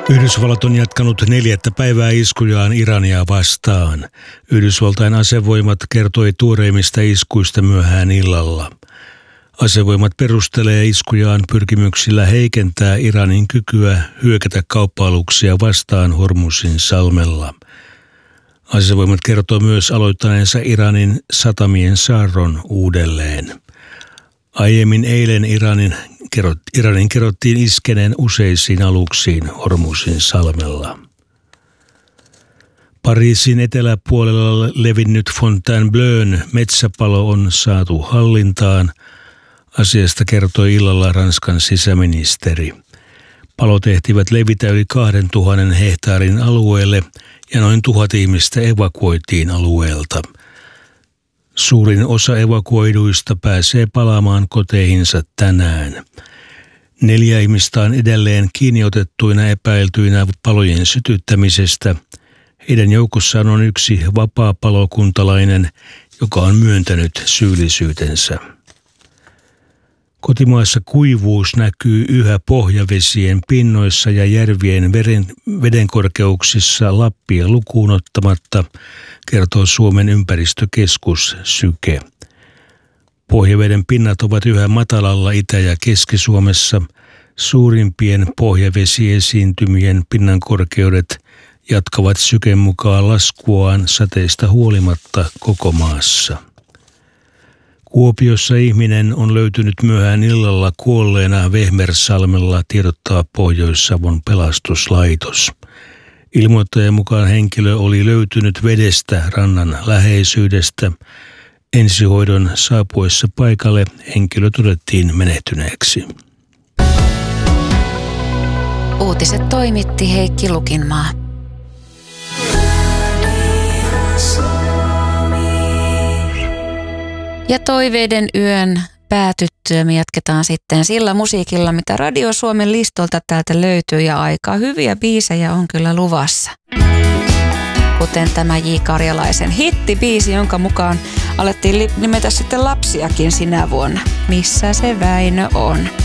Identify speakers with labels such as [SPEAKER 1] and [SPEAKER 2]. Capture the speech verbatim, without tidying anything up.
[SPEAKER 1] Yhdysvallat on jatkanut neljättä päivää iskujaan Irania vastaan. Yhdysvaltain asevoimat kertoi tuoreimmista iskuista myöhään illalla. Asevoimat perustelee iskujaan pyrkimyksillä heikentää Iranin kykyä hyökätä kauppa-aluksia vastaan Hormuzin salmella. Asevoimat kertoo myös aloittaneensa Iranin satamien saarron uudelleen. Aiemmin eilen Iranin, kerrot, Iranin kerrottiin iskeneen useisiin aluksiin Hormuzin salmella. Pariisin eteläpuolella levinnyt Fontainebleaun metsäpalo on saatu hallintaan. Asiasta kertoi illalla Ranskan sisäministeri. Palot ehtivät levitä yli kahden tuhannen hehtaarin alueelle ja noin tuhat ihmistä evakuoitiin alueelta. Suurin osa evakuoiduista pääsee palaamaan koteihinsa tänään. Neljä ihmistä on edelleen kiinniotettuina epäiltyinä palojen sytyttämisestä. Heidän joukossaan on yksi vapaapalokuntalainen, joka on myöntänyt syyllisyytensä. Kotimaassa kuivuus näkyy yhä pohjavesien pinnoissa ja järvien veden, vedenkorkeuksissa Lappia lukuun ottamatta, kertoo Suomen ympäristökeskus Syke. Pohjaveden pinnat ovat yhä matalalla Itä- ja Keski-Suomessa. Suurimpien pohjavesiesiintymien pinnan korkeudet jatkavat Syken mukaan laskuaan sateista huolimatta koko maassa. Kuopiossa ihminen on löytynyt myöhään illalla kuolleena Vehmersalmella, tiedottaa Pohjois-Savon pelastuslaitos. Ilmoittajan mukaan henkilö oli löytynyt vedestä rannan läheisyydestä. Ensihoidon saapuessa paikalle henkilö todettiin menehtyneeksi.
[SPEAKER 2] Uutiset toimitti Heikki Lukinmaa. Ja toiveiden yön päätyttyä me jatketaan sitten sillä musiikilla, mitä Radio Suomen listolta täältä löytyy, ja aika hyviä biisejä on kyllä luvassa. Kuten tämä J. Karjalaisen hittibiisi, jonka mukaan alettiin nimetä sitten lapsiakin sinä vuonna. Missä se Väinö on?